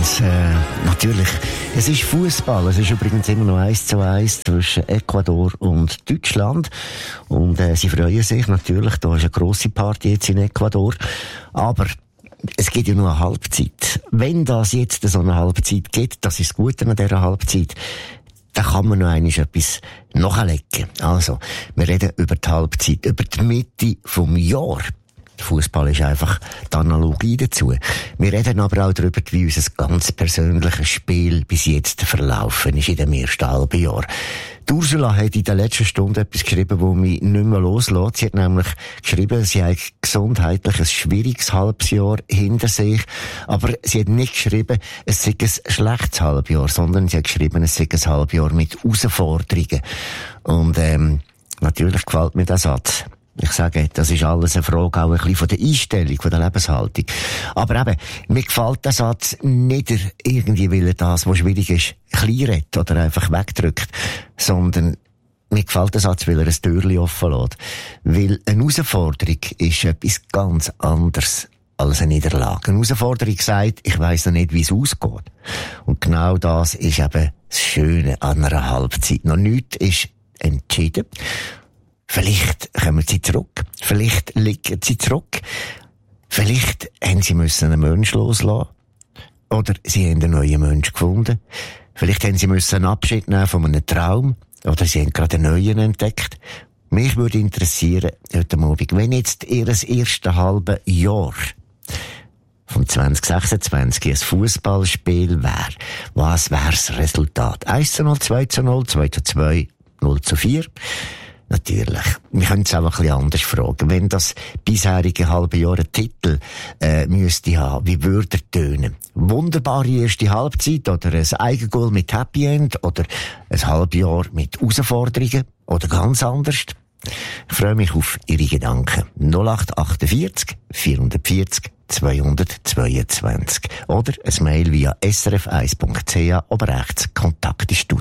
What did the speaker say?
Natürlich, es ist Fußball. Es ist übrigens immer noch 1:1 zwischen Ecuador und Deutschland. Und sie freuen sich natürlich. Da ist eine grosse Party jetzt in Ecuador. Aber es gibt ja nur eine Halbzeit. Wenn das jetzt so eine Halbzeit gibt, das ist das Gute an dieser Halbzeit, dann kann man noch einmal etwas nachlegen. Also, wir reden über die Halbzeit, über die Mitte vom Jahr. Fußball ist einfach die Analogie dazu. Wir reden aber auch darüber, wie unser ganz persönliches Spiel bis jetzt verlaufen ist in dem ersten halben Jahr. Die Ursula hat in der letzten Stunde etwas geschrieben, das mich nicht mehr loslässt. Sie hat nämlich geschrieben, sie hat gesundheitlich ein schwieriges Halbjahr hinter sich. Aber sie hat nicht geschrieben, es sei ein schlechtes Halbjahr, sondern sie hat geschrieben, es sei ein Halbjahr mit Herausforderungen. Und natürlich gefällt mir der Satz. Ich sage, das ist alles eine Frage auch ein bisschen von der Einstellung, von der Lebenshaltung. Aber eben, mir gefällt der Satz nicht irgendwie, weil er das, was schwierig ist, klein redet oder einfach wegdrückt, sondern mir gefällt der Satz, weil er ein Türchen offen lässt. Weil eine Herausforderung ist etwas ganz anderes als eine Niederlage. Eine Herausforderung sagt, ich weiss noch nicht, wie es ausgeht. Und genau das ist eben das Schöne an einer Halbzeit. Noch nichts ist entschieden. Vielleicht kommen sie zurück. Vielleicht liegen sie zurück. Vielleicht haben sie müssen einen Menschen loslassen. Oder sie haben einen neuen Menschen gefunden. Vielleicht haben sie müssen einen Abschied nehmen von einem Traum. Oder sie haben gerade einen neuen entdeckt. Mich würde interessieren, heute Abend, wenn jetzt ihr erstes halbes Jahr von 2026 ein Fußballspiel wäre, was wäre das Resultat? 1:0, 2:0, 2:2, 0:4? Natürlich. Wir können es auch ein bisschen anders fragen. Wenn das bisherige halbe Jahr einen Titel müsste haben, wie würde er tönen? Wunderbare erste Halbzeit oder ein Eigengoal mit Happy End oder ein Halbjahr mit Herausforderungen oder ganz anders? Ich freue mich auf Ihre Gedanken. 0848 440 222 oder ein Mail via srf1.ch oben rechts Kontakt ist